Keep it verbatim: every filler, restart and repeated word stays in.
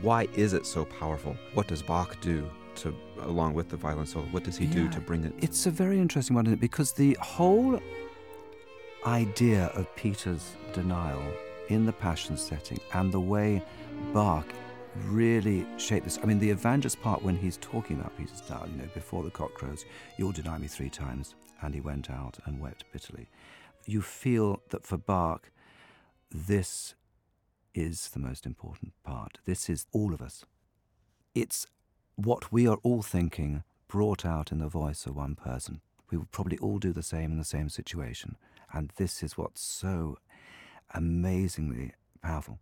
Why is it so powerful? What does Bach do to, along with the violin solo? What does he yeah, do to bring it? It's a very interesting one, isn't it? Because the whole idea of Peter's denial in the Passion setting and the way Bach really shaped this. I mean, the evangelist part when he's talking about Peter's denial, you know, before the cock crows, you'll deny me three times, and he went out and wept bitterly. You feel that for Bach, this is the most important part. This is all of us. It's what we are all thinking brought out in the voice of one person. We would probably all do the same in the same situation. And this is what's so amazingly powerful.